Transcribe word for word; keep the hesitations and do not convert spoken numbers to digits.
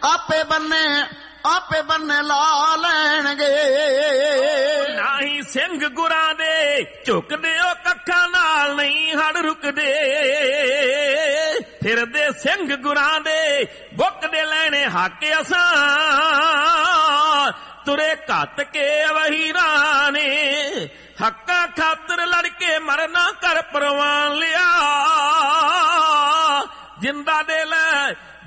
आपे बन्ने आपे बन्ने ला लैणगे। नाही सिंह गुरां दे झुकदे ओ कक्खां नाल नहीं हड़ रुकदे। फिरदे सिंह गुरां दे बुकदे लैणे हक असां तुरे घत के वहीरां ने। हक्कां खातर लड़के मरना कर परवान लिया। जिंदा दिल